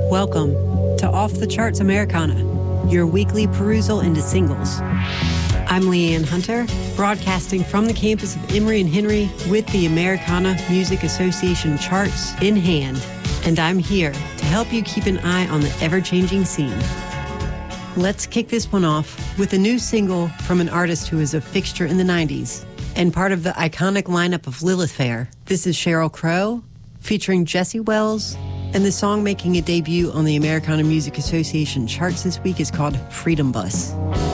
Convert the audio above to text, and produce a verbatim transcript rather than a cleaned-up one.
Welcome to Off the Charts Americana, your weekly perusal into singles. I'm Leanne Hunter, broadcasting from the campus of Emory and Henry with the Americana Music Association charts in hand, and I'm here to help you keep an eye on the ever-changing scene. Let's kick this one off with a new single from an artist who is a fixture in the nineties and part of the iconic lineup of Lilith Fair. This is Sheryl Crow featuring Jesse Wells, and the song making a debut on the Americana Music Association charts this week is called Freedom Bus.